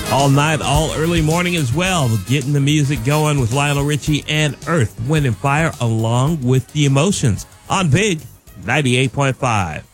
All night, all early morning as well. Getting the music going with Lionel Richie and Earth, Wind and Fire along with the Emotions on Big 98.5.